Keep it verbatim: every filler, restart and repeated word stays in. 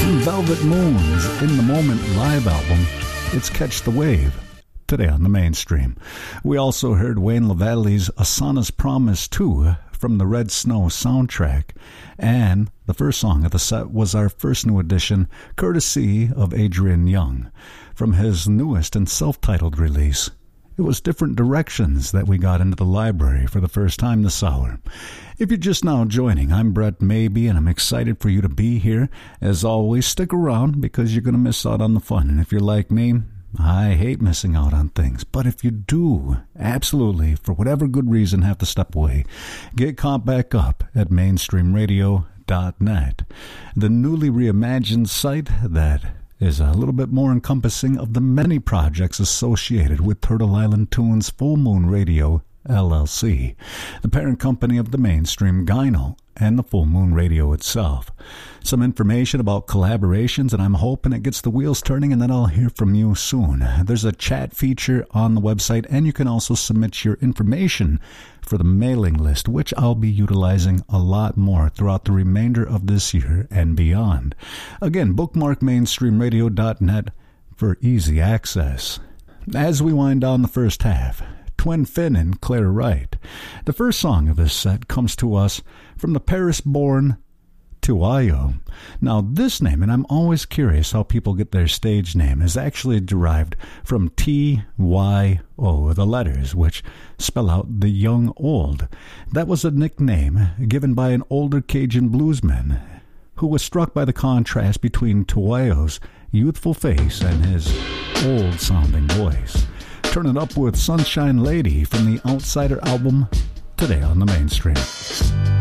Velvet Moon's In the Moment live album, it's Catch the Wave, today on the Mainstream. We also heard Wayne LaValley's Asana's Promise two from the Red Snow soundtrack, and the first song of the set was our first new edition, courtesy of Adrian Young, from his newest and self-titled release. It was Different Directions that we got into the library for the first time this hour. If you're just now joining, I'm Brett Maybe, and I'm excited for you to be here. As always, stick around because you're going to miss out on the fun. And if you're like me, I hate missing out on things. But if you do, absolutely, for whatever good reason, have to step away, get caught back up at mainstream radio dot net, the newly reimagined site that is a little bit more encompassing of the many projects associated with Turtle Island Tunes Full Moon Radio, L L C, the parent company of the Mainstream Gyno and the Full Moon Radio itself. Some information about collaborations, and I'm hoping it gets the wheels turning, and then I'll hear from you soon. There's a chat feature on the website, and you can also submit your information for the mailing list, which I'll be utilizing a lot more throughout the remainder of this year and beyond. Again, bookmark mainstream radio dot net for easy access. As we wind down the first half, Twin Finn and Claire Wright. The first song of this set comes to us from the Paris-born Tuayo. Now, this name, and I'm always curious how people get their stage name, is actually derived from T Y O, the letters, which spell out the young old. That was a nickname given by an older Cajun bluesman who was struck by the contrast between Tuayo's youthful face and his old-sounding voice. Turn it up with Sunshine Lady from the Outsider album, today on the Mainstream.